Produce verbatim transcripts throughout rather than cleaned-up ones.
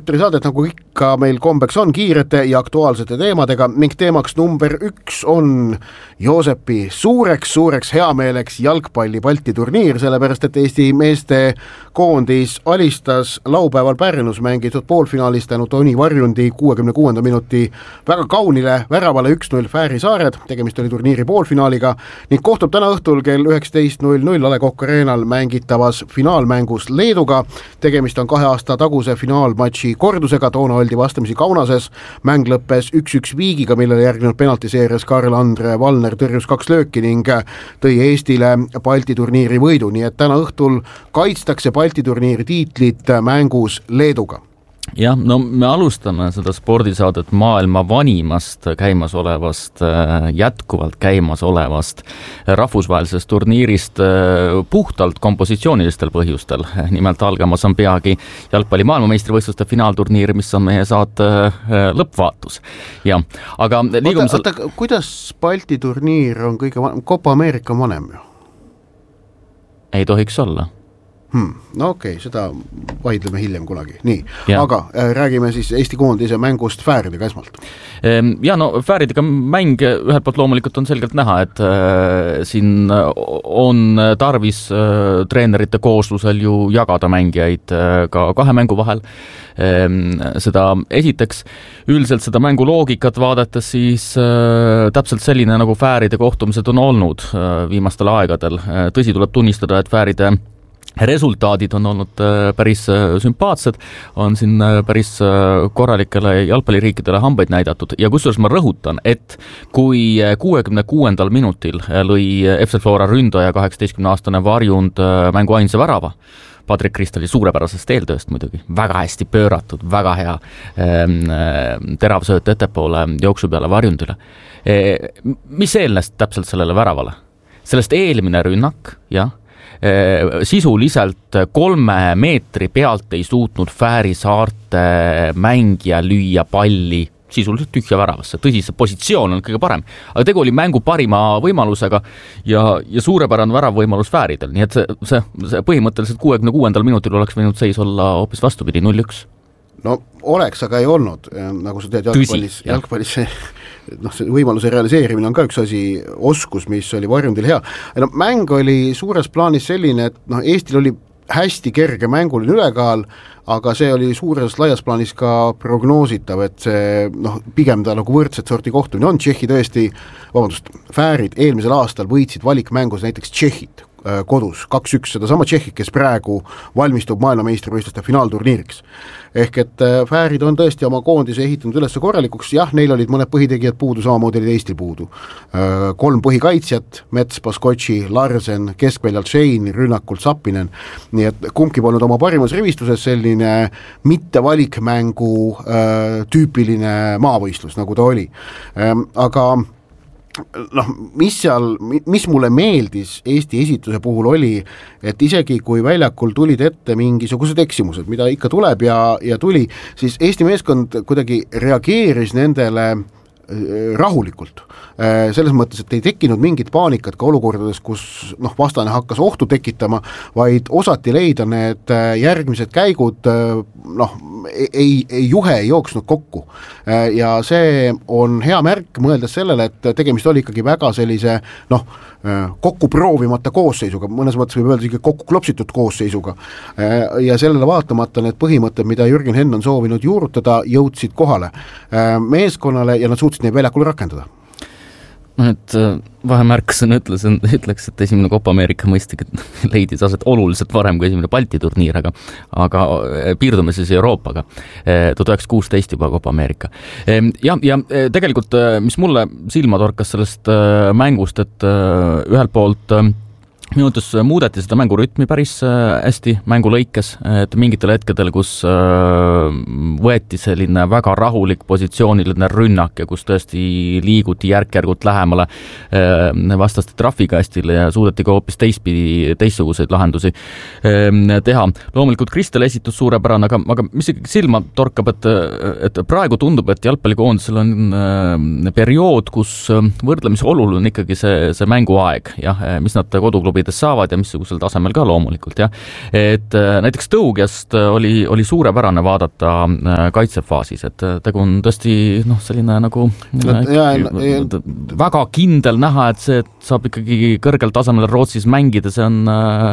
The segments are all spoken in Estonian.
futrisaadet, nagu ikka meil kombeks on, kiirete ja aktuaalsete teemadega ning teemaks number üks on Joosepi suureks, suureks heameeleks jalgpalli Balti turniir, sellepärast et Eesti meeste koondis alistas laupäeval Pärnus mängitud poolfinaalis tänu Toni Varjundi kuuekümne kuuenda minuti väga kaunile väravale üks null Fääri saared, tegemist oli turniiri poolfinaaliga ning kohtub täna õhtul kell üheksateist null null A Le Coq Arena'l mängitavas finaalmängus Leeduga. Tegemist on kahe aasta taguse finaalmatši kordusega, toona oldi vastamisi Kaunases, mäng lõppes üks üks viigiga, millele järgnenud penaltiseerias Karl-Andre Valner tõrjus kaks lööki ning tõi Eestile Balti turniiri võidu, nii et täna õhtul kaitstakse Balti turniiri tiitlit mängus Leeduga. Jah, no me alustame seda spordisaadet maailma vanimast käimasolevast, jätkuvalt käimasolevast rahvusvahelisest turniirist puhtalt kompositsioonilistel põhjustel. Nimelt algamas on peagi jalgpalli maailmameistrivõistluste finaalturniir, mis on meie saate lõppvaatus. Ja, aga liigume... Oota, oota, kuidas Balti turniir on kõige vanem? Copa America on vanem ju? Ei tohiks olla. Hmm, no okei, okay, seda vaidleme hiljem kunagi. Nii, ja. Aga äh, räägime siis Eesti koondise mängust Fääridega esmalt. Ja no Fääridega mäng ühelt poolt loomulikult on selgelt näha, et äh, siin on tarvis äh, treenerite kooslusel ju jagada mängijaid äh, ka kahe mängu vahel. Äh, seda esiteks, üldiselt seda mängu loogikat vaadates siis äh, täpselt selline nagu Fääride kohtumised on olnud äh, viimastel aegadel. Äh, tõsi tuleb tunnistada, et Fääride resultaadid on olnud päris sümpaatsed, on siin päris korralikele jalgpalliriikidele hambaid näidatud ja kusjuures ma rõhutan, et kui kuuekümne kuuendal minutil lõi F C Flora ründaja kaheksateistkümne aastane Varjund mängu ainsa värava, Patrik Kristali suurepärasest eeltööst muidugi, väga hästi pööratud, väga hea ähm, terav sööt ettepoole jooksu peale Varjundile. E, mis eelnes täpselt sellele väravale? Sellest eelmine rünnak, jah, sisuliselt kolme meetri pealt ei suutnud Fääri saarte mängija lüüa palli sisuliselt tühja väravasse. Tõsi, see positsioon on kõige parem, aga tegu oli mängu parima võimalusega ja, ja suurepärane värav võimalus Fääridel. Nii et see, see, see põhimõtteliselt kuuekümne kuuendal minutil oleks võinud seis olla hoopis vastupidi null üks. No oleks, aga ei olnud, nagu sa tead jalgpallis, jalgpallis see, no, see võimaluse realiseerimine on ka üks asi, oskus, mis oli Varjundil hea. No, mäng oli suures plaanis selline, et no, Eestil oli hästi kerge mänguline ülekaal, aga see oli suures laias plaanis ka prognoositav, et see noh, pigem ta nagu võrdset sorti kohtumine on. Tšehhi tõesti, vabandust, Fäärid eelmisel aastal võitsid valikmängus näiteks Tšehhit kodus, kaks üks, seda sama Tšehhit, kes praegu valmistub maailmameistrivõistluste finaalturniiriks. Ehk et Fäärid on tõesti oma koondise ehitanud üles korralikuks, jah, neil olid mõned põhitegijad puudu, samamoodi olid Eestil puudu. Kolm põhikaitsjat, Mets, Baskotši, Larsen, keskväljalt Shein, rünnakult Sapinen, nii et kumbki polnud oma parimas rivistuses selline mitte valikmängu tüüpiline maavõistlus, nagu ta oli. Aga noh, mis seal, mis mulle meeldis Eesti esituse puhul oli, et isegi kui väljakul tulid ette mingisugused eksimused, mida ikka tuleb ja, ja tuli, siis Eesti meeskond kuidagi reageeris nendele rahulikult. Selles mõttes, et ei tekkinud mingit paanikat ka olukordades, kus noh, vastane hakkas ohtu tekitama, vaid osati leida need järgmised käigud, noh, ei, ei juhe ei jooksnud kokku. Ja see on hea märk, mõeldes sellele, et tegemist oli ikkagi väga sellise noh, kokku proovimata koosseisuga, mõnes mõttes võib öelda kokku klopsitud koosseisuga. Ja sellele vaatamata need põhimõtted, mida Jürgen Henn on soovinud juurutada, jõudsid kohale meeskonnale ja nad suutsid neid väljakul rakendada. Et vahemärkusena ütles, ütleks, et esimene Copa America mõistagi leidis aset oluliselt varem kui esimene Balti turniir, aga, aga piirdume siis Euroopaga. tuhat üheksasada kuusteist juba Copa America. Ja, ja tegelikult, mis mulle silma torkas sellest mängust, et ühelt poolt minu mõttes muudeti seda mängurütmi päris hästi mängu lõikes, et mingitel hetkedel, kus võeti selline väga rahulik positsiooniline rünnak ja kus tõesti liiguti järk-järgult lähemale vastaste trahvikastile ja suudeti ka hoopis teistpidi, teistsuguseid lahendusi teha. Loomulikult Kristel esitus suurepärane, aga, aga mis ikkagi silma torkab, et, et praegu tundub, et jalgpallikoondisel on periood, kus võrdlemisi oluline on ikkagi see, see mänguaeg, jah, mis nad koduklubi probides saavad ja missugusel tasemel ka loomulikult, jah. Et näiteks tõugjast oli, oli suurepärane vaadata kaitsefaasis, et tegu on tõesti noh, selline nagu no, ja, ja, väga kindel näha, et see saab ikkagi kõrgel tasemel Rootsis mängida, see on,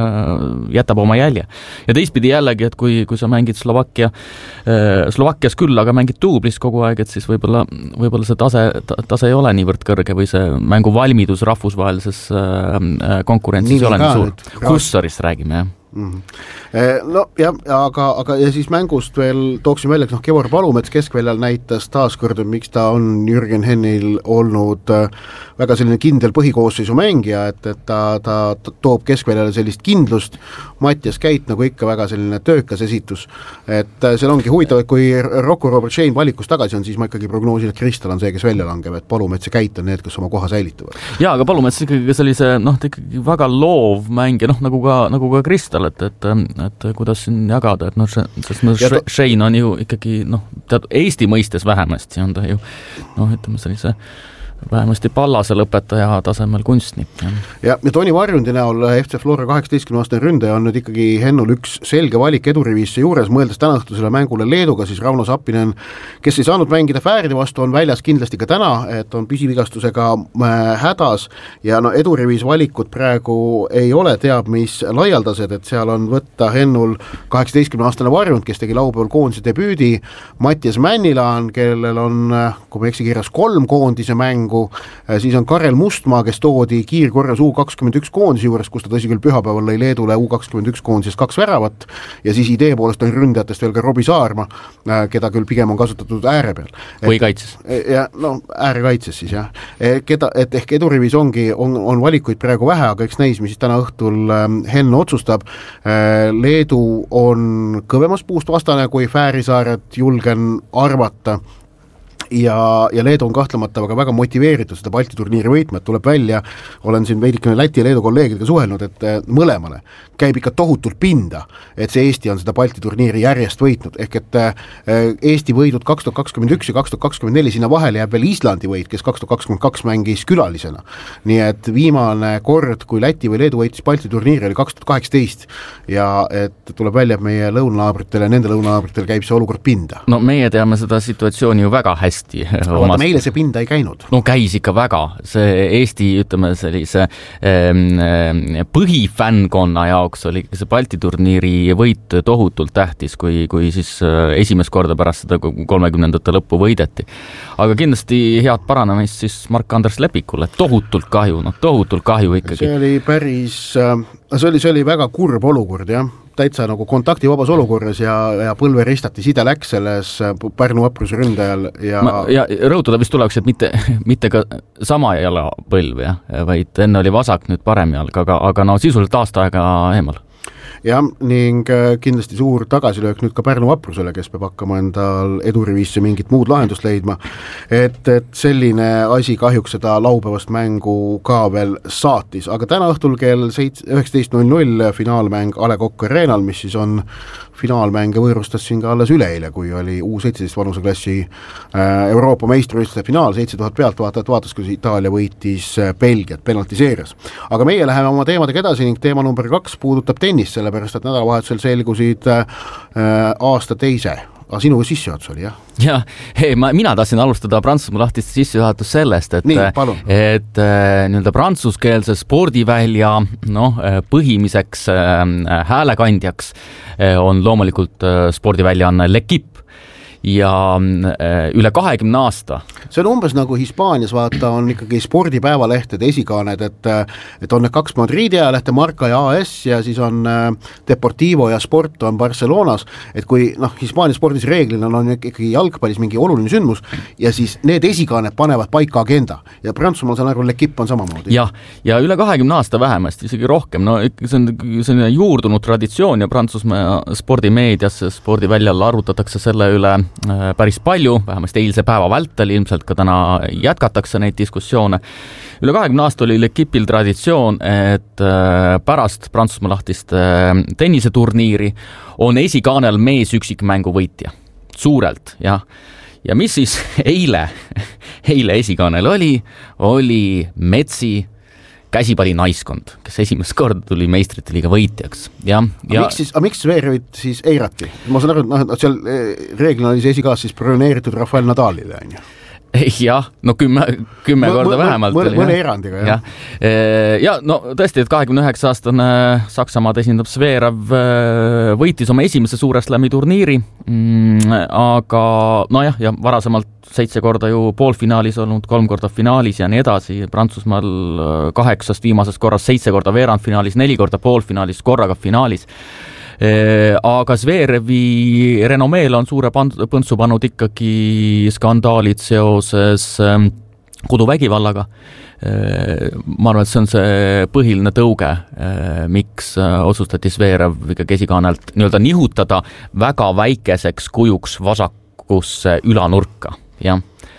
jätab oma jälje. Ja teistpidi jällegi, et kui, kui sa mängid Slovakkia, Slovakkias küll, aga mängid duublis kogu aeg, et siis võib-olla, võib-olla see tase, tase ei ole niivõrd kõrge või see mängu valmidus rahvusvahelises konkurentsis ei ole nii suur. Kussarist räägime, jah. Mm-hmm. No ja, aga, aga ja siis mängust veel tooksin välja, noh, Kevor Palumets keskväljal näitas taaskord, miks ta on Jürgen Hennil olnud väga selline kindel põhikoosseisu mängija, et, et ta, ta, ta toob keskväljale sellist kindlust, Mattias Käit nagu ikka väga selline töökas esitus, et seal ongi huvitav, et kui Rocco Robert Shane valikus tagasi on, siis ma ikkagi prognoosin, et Kristal on see, kes välja langeb, et Palumets ja Käit on need, kes oma koha säilituvad. Jaa, aga Palumets ikkagi sellise, noh, ikkagi väga loov mängija, noh, nagu ka, nagu ka Kristal, et, et, et kuidas siin jagada, et noh, Shane on ju ikkagi, noh, tead, Eesti mõistes vähemasti on ta ju, noh, ütleme sellise vähemasti pallase lõpetaja tasemel kunstnik. Ja, ja Toni Varjundi näol F C Flora kaheksateistkümne aastane ründaja on nüüd ikkagi Hennul üks selge valik eduriviisse juures, mõeldes täna õhtusele mängule Leeduga, siis Rauno Sappinen, kes ei saanud mängida Fääride vastu, on väljas kindlasti ka täna, et on püsivigastusega hädas ja no edurivis valikud praegu ei ole teab mis laialdased, et seal on võtta Hennul kaheksateistkümne aastane Varjund, kes tegi laupäeval koondise debüüdi, Mattias Männilaan, kellel on, kui ma eksi kirjas, kolm koondise mängu, siis on Karel Mustmaa, kes toodi kiirkorras U kakskümmend üks koondise juures, kus ta tõsi küll pühapäeval lõi Leedule U kakskümmend üks koondises kaks väravat ja siis idee poolest on ründajatest veel ka Robbie Saarma, keda küll pigem on kasutatud ääre peal. Või kaitses. Ja, no, ääre kaitses siis, jah. Keda, et ehk edurivis ongi, on, on valikuid praegu vähe, aga eks näis, mis siis täna õhtul Henn otsustab. Leedu on kõvemas puust vastane, kui Fäärisaaret julgen arvata. Ja, ja Leedu on kahtlemata väga, väga motiveeritud seda Balti turniiri võitma, et tuleb välja, olen siin veidikene Läti ja Leedu kolleegidega suhelnud, et mõlemale käib ikka tohutult pinda, et see Eesti on seda Balti turniiri järjest võitnud, ehk et Eesti võidud kaks tuhat kakskümmend üks ja kaks tuhat kakskümmend neli sinna vahele jääb veel Islandi võit, kes kaks tuhat kakskümmend kaks mängis külalisena. Nii et viimane kord, kui Läti või Leedu võitis Balti turniiri, oli kaks tuhat kaheksateist ja et tuleb välja, et meie lõunanaabritele, nende lõunanaabritel käib see olukord pinda. No meie teame seda situatsiooni ju väga hästi. Vaata, meile see pinda ei käinud. No käis ikka väga. See Eesti, ütleme, sellise ähm, põhifännkonna jaoks oli see Balti turniiri võit tohutult tähtis, kui, kui siis esimest korda pärast seda kolmekümnendate lõppu võideti. Aga kindlasti head paranemist siis Mark-Andres Lepikule. Tohutult kahju, no tohutult kahju ikkagi. See oli päris, see oli, see oli väga kurb olukord, jah. Täitsa nagu kontaktivabas olukorras ja, ja põlve ristati, side läks selles Pärnu Vapruse ründajal ja Ma, ja rõhutada vist tuleks, et mitte, mitte ka sama jala põlv, jah, vaid enne oli vasak, nüüd parem jalg, aga, aga no sisuliselt aasta aega eemal. Ja, ning kindlasti suur tagasilöök nüüd ka Pärnu Vaprusele, kes peab hakkama endal eduriviisse mingit muud lahendust leidma, et, et selline asi kahjuks seda laupäevast mängu ka veel saatis, aga täna õhtul kell üheksateist null null finaalmäng A Le Coq Arenal, mis siis on finaalmänge võõrustas siin ka alles üleeile, kui oli U seitseteist vanuseklassi Euroopa meistrivõistluste finaal, seitse tuhat pealt vaatajat vaatas, kus Itaalia võitis Belgiat penaltiseerias. Aga meie läheme oma teemadega edasi ning teema number kaks puudutab tennis, sellepärast et nädalavahetusel selgusid aasta teise. Aga sinu sissejuhatus oli, jah? Ja, hei, ma, mina tahtsin alustada Prantsusmaa lahtist sissejuhatus sellest, et, Nii, et nii-öelda prantsuskeelse spordivälja no, põhimiseks häälekandjaks on loomulikult spordiväljaanne L'Equipe ja üle kahekümne aasta. See on umbes nagu Hispaanias, vaata, on ikkagi spordipäevalehtede esikaaned, et, et on need kaks Madridi ajalehte, Marca ja A S ja siis on Deportivo ja Sport on Barcelonas, et kui noh, Hispaania spordis reeglina on ikkagi jalgpallis mingi oluline sündmus ja siis need esikaaned panevad paika agenda ja Prantsusmaal saan aru, L'Equipe on samamoodi. Jah, ja üle kahekümne aasta vähemasti, isegi rohkem, no see on selline juurdunud traditsioon ja Prantsusmaa spordimeedias, spordiväljal arvutatakse selle üle päris palju, vähemasti eilse päeva vältel, ilmselt ka täna jätkatakse neid diskussioone. Üle kahekümne aasta oli L'Equipe'il traditsioon, et pärast Prantsusmaa lahtist tenniseturniiri on esikaanel mees üksikmängu võitja. Suurelt, jah. Ja mis siis eile, eile esikaanel oli, oli Metsi, käsipalli naiskond, kes esimest korda tuli meistrite liiga võitjaks. Ja, ja... Miks siis, aga miks Zverevit siis eirati? Ma saan aru, et seal reeglina oli see esikaas siis broneeritud Rafael Nadalile, on ju? Jah, no kümme, kümme m- korda m- vähemalt. Mõne, mõne erandiga, jah. Ja, ja no tõesti, et kahekümne üheksa aastane Saksamaad esindab Zverev, võitis oma esimese suure slam'i turniiri, aga nojah, ja varasemalt seitse korda ju poolfinaalis olnud, kolm korda finaalis ja nii edasi, Prantsusmaal kaheksast viimasest korras seitse korda veerandfinaalis, neli korda poolfinaalis, korraga finaalis. Aga Zverevi renomeel on suure põntsu pannud ikkagi skandaalid seoses koduvägivallaga. Ma arvan, et see on see põhiline tõuge, miks otsustati Zverev ikkagi esikaanelt nii-öelda nihutada väga väikeseks kujuks vasakusse ülanurka, jah.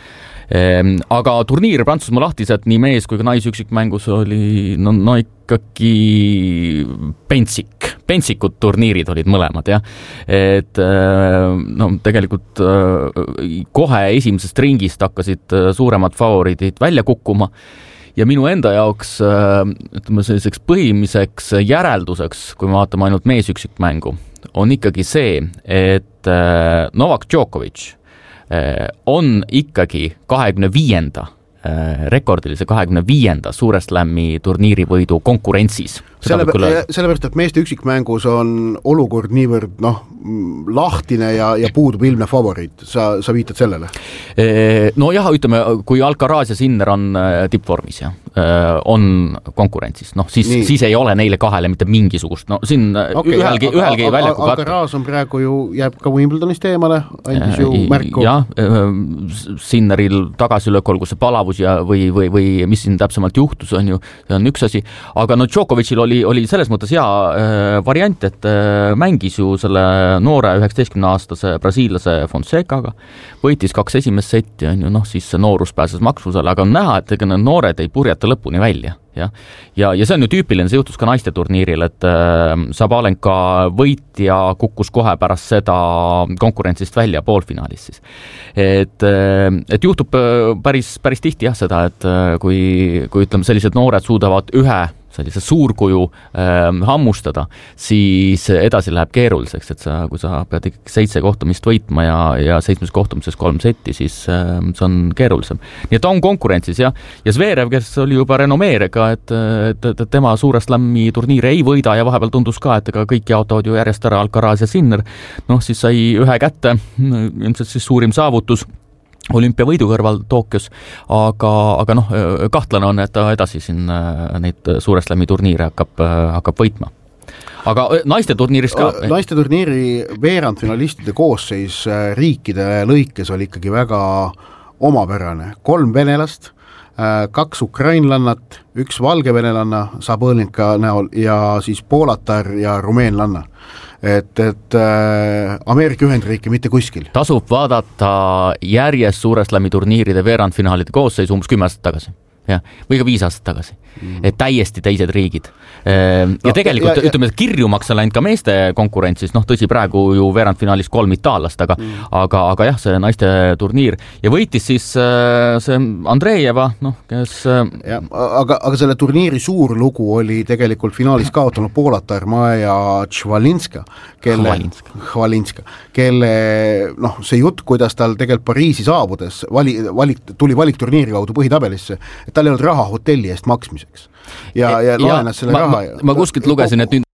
Aga turniir Prantsusmaa lahtised nii mees kui ka naisüksikmängus oli no, no ikkagi pentsik, pentsikud turniirid olid mõlemad, jah. Et no tegelikult kohe esimesest ringist hakkasid suuremad favoriidid välja kukkuma ja minu enda jaoks ütleme selliseks põhimiseks järelduseks, kui me vaatame ainult meesüksikmängu, on ikkagi see, et Novak Djokovic on ikkagi kahekümne viienda rekordilise kahekümne viienda suure slam'i turniirivõidu konkurentsis. Selle, sellepärast, et meeste üksikmängus on olukord niivõrd noh, lahtine ja, ja puudub ilmne favoriit. Sa, sa viitad sellele? No jah, ütleme, kui Alcaraz ja Sinner on tippvormis ja on konkurentsis, noh siis, siis ei ole neile kahele mitte mingisugust, no siin okay, ühelgi, aga, ühelgi aga, väljaku katta. Alcaraz on praegu ju, jääb ka Wimbledonist eemale, andis ju märku. Jah, Sinneril tagasilöök, olgu see palavus ja, või, või, või mis siin täpsemalt juhtus, on ju, see on üks asi, aga no Djokovicil oli oli selles mõttes hea äh, variant, et äh, mängis ju selle noore üheksateistkümne aastase brasiillase Fonsecaga, võitis kaks esimest setti, on ju, noh, siis see noorus pääses maksusele, aga on näha, et ega need noored ei purjata lõpuni välja. Ja, ja, ja see on ju tüüpiline, see juhtus ka naiste turniiril, et äh, Sabalenka võitja kukkus kohe pärast seda konkurentsist välja poolfinaalis siis. Et, äh, et juhtub päris, päris tihti jah seda, et äh, kui, kui ütleme, sellised noored suudavad ühe sellise suurkuju äh, hammustada, siis edasi läheb keeruliseks, et sa, kui sa pead ikkagi seitse kohtumist võitma ja, ja seitsmes kohtumises kolm setti, siis äh, see on keerulisem. Nii et on konkurentsis ja, ja Zverev, kes oli juba renomeerega, et, et, et tema suure slam'i turniire ei võida ja vahepeal tundus ka, et ega kõik jaotavad ju järjest ära Alcaraz ja Sinner, noh siis sai ühe kätte, ilmselt siis suurim saavutus olümpiavõidu kõrval Tokyos, aga, aga noh, kahtlane on, et ta edasi siin neid suure slam'i turniire hakkab, hakkab võitma. Aga naiste turniiris ka? Naiste turniiri veerandfinalistide koosseis riikide lõikes oli ikkagi väga omapärane. Kolm venelast, kaks ukrainlannat, üks valgevenelanna Sabalenka näol ja siis poolatar ja rumeenlanna. Et, et äh, Ameerika Ühendriiki mitte kuskil. Tasub vaadata järjest suure slam'i turniiride veerandfinaalide koosseis umbes kümme aastat tagasi. Ja, või ka viis aastat tagasi. Mm. Et täiesti teised riigid. Ja no, tegelikult, ja, ja, ütleme, kirjumaks on läinud ka meeste konkurentsis, noh tõsi, praegu ju veerandfinaalis kolm itaallast, aga, mm. aga, aga jah, see naiste turniir. Ja võitis siis see Andreeva, noh, kes... Ja, aga, aga selle turniiri suur lugu oli tegelikult finaalis kaotanud poolatar Maja Chvalinska, kelle, Chvalinska. Chvalinska, kelle, noh, see jutt, kuidas tal tegelikult Pariisi saabudes vali, valik, tuli valik turniiri kaudu põhitabelisse, et tal ei olnud raha hotelli eest maksmiseks. Ja, ja laenas selle ma, raha. Ma, ma kuskilt lugesin, et nüüd